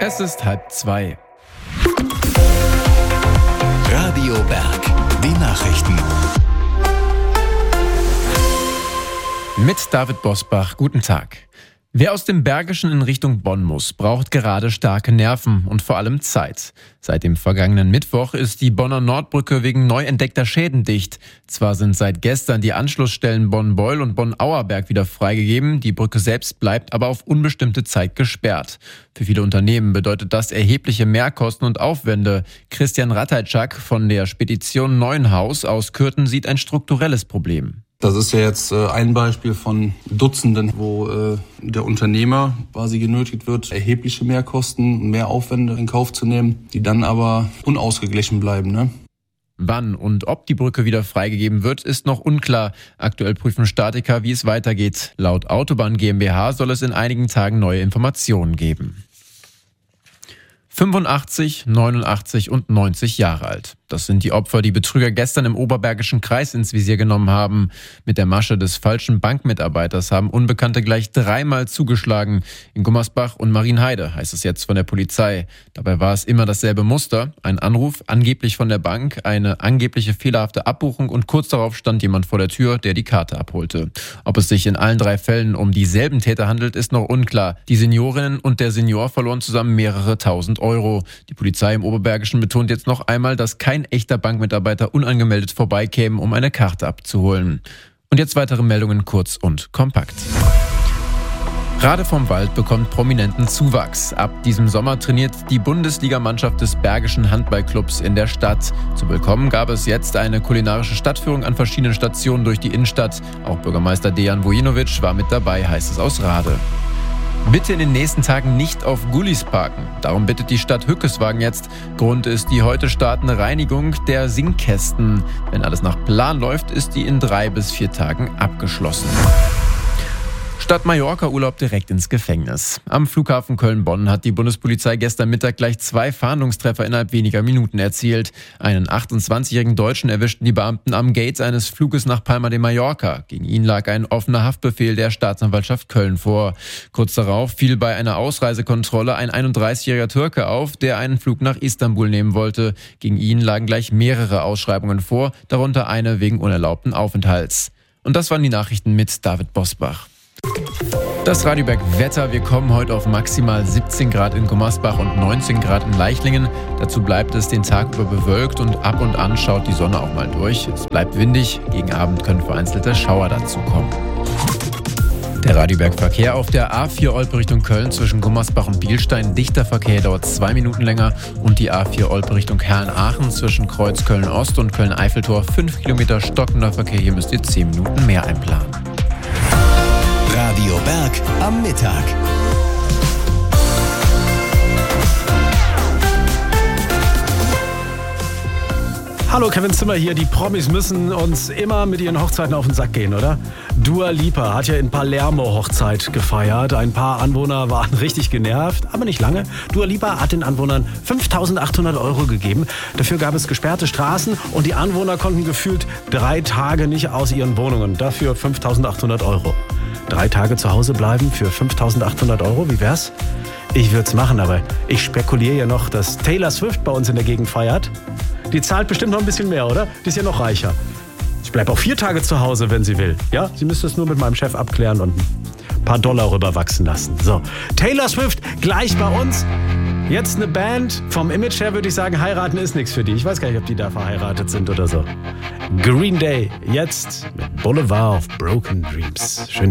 Es ist 1:30. Radio Berg, die Nachrichten. Mit David Bosbach, guten Tag. Wer aus dem Bergischen in Richtung Bonn muss, braucht gerade starke Nerven und vor allem Zeit. Seit dem vergangenen Mittwoch ist die Bonner Nordbrücke wegen neu entdeckter Schäden dicht. Zwar sind seit gestern die Anschlussstellen Bonn-Beul und Bonn-Auerberg wieder freigegeben, die Brücke selbst bleibt aber auf unbestimmte Zeit gesperrt. Für viele Unternehmen bedeutet das erhebliche Mehrkosten und Aufwände. Christian Ratajczak von der Spedition Neuenhaus aus Kürten sieht ein strukturelles Problem. Das ist ja jetzt ein Beispiel von Dutzenden, wo der Unternehmer quasi genötigt wird, erhebliche Mehrkosten und Mehraufwände in Kauf zu nehmen, die dann aber unausgeglichen bleiben, ne? Wann und ob die Brücke wieder freigegeben wird, ist noch unklar. Aktuell prüfen Statiker, wie es weitergeht. Laut Autobahn GmbH soll es in einigen Tagen neue Informationen geben. 85, 89 und 90 Jahre alt. Das sind die Opfer, die Betrüger gestern im Oberbergischen Kreis ins Visier genommen haben. Mit der Masche des falschen Bankmitarbeiters haben Unbekannte gleich 3-mal zugeschlagen. In Gummersbach und Marienheide, heißt es jetzt von der Polizei. Dabei war es immer dasselbe Muster. Ein Anruf, angeblich von der Bank, eine angebliche fehlerhafte Abbuchung und kurz darauf stand jemand vor der Tür, der die Karte abholte. Ob es sich in allen 3 Fällen um dieselben Täter handelt, ist noch unklar. Die Seniorinnen und der Senior verloren zusammen mehrere tausend Euro. Die Polizei im Oberbergischen betont jetzt noch einmal, dass kein echter Bankmitarbeiter unangemeldet vorbeikäme, um eine Karte abzuholen. Und jetzt weitere Meldungen kurz und kompakt. Rade vom Wald bekommt prominenten Zuwachs. Ab diesem Sommer trainiert die Bundesligamannschaft des Bergischen Handballclubs in der Stadt. Zu willkommen gab es jetzt eine kulinarische Stadtführung an verschiedenen Stationen durch die Innenstadt. Auch Bürgermeister Dejan Vujinovic war mit dabei, heißt es aus Rade. Bitte in den nächsten Tagen nicht auf Gullis parken. Darum bittet die Stadt Hückeswagen jetzt. Grund ist die heute startende Reinigung der Sinkkästen. Wenn alles nach Plan läuft, ist die in 3 bis 4 Tagen abgeschlossen. Statt Mallorca-Urlaub direkt ins Gefängnis. Am Flughafen Köln-Bonn hat die Bundespolizei gestern Mittag gleich 2 Fahndungstreffer innerhalb weniger Minuten erzielt. Einen 28-jährigen Deutschen erwischten die Beamten am Gate eines Fluges nach Palma de Mallorca. Gegen ihn lag ein offener Haftbefehl der Staatsanwaltschaft Köln vor. Kurz darauf fiel bei einer Ausreisekontrolle ein 31-jähriger Türke auf, der einen Flug nach Istanbul nehmen wollte. Gegen ihn lagen gleich mehrere Ausschreibungen vor, darunter eine wegen unerlaubten Aufenthalts. Und das waren die Nachrichten mit David Bosbach. Das Radio Berg Wetter. Wir kommen heute auf maximal 17 Grad in Gummersbach und 19 Grad in Leichlingen. Dazu bleibt es den Tag über bewölkt und ab und an schaut die Sonne auch mal durch. Es bleibt windig. Gegen Abend können vereinzelte Schauer dazukommen. Der Radio Berg Verkehr auf der A4 Olpe Richtung Köln zwischen Gummersbach und Bielstein. Dichter Verkehr dauert 2 Minuten länger. Und die A4 Olpe Richtung Herrn-Aachen zwischen Kreuz Köln-Ost und Köln-Eiffeltor 5 Kilometer stockender Verkehr. Hier müsst ihr 10 Minuten mehr einplanen. Radio Berg am Mittag. Hallo, Kevin Zimmer hier. Die Promis müssen uns immer mit ihren Hochzeiten auf den Sack gehen, oder? Dua Lipa hat ja in Palermo Hochzeit gefeiert. Ein paar Anwohner waren richtig genervt, aber nicht lange. Dua Lipa hat den Anwohnern 5.800 Euro gegeben. Dafür gab es gesperrte Straßen und die Anwohner konnten gefühlt 3 Tage nicht aus ihren Wohnungen. Dafür 5.800 Euro. 3 Tage zu Hause bleiben für 5.800 Euro, wie wär's? Ich würd's machen, aber ich spekuliere ja noch, dass Taylor Swift bei uns in der Gegend feiert. Die zahlt bestimmt noch ein bisschen mehr, oder? Die ist ja noch reicher. Ich bleibe auch 4 Tage zu Hause, wenn sie will. Ja, sie müsste es nur mit meinem Chef abklären und ein paar Dollar rüberwachsen lassen. So, Taylor Swift gleich bei uns. Jetzt eine Band. Vom Image her würde ich sagen, heiraten ist nichts für die. Ich weiß gar nicht, ob die da verheiratet sind oder so. Green Day, jetzt mit Boulevard of Broken Dreams. Schön.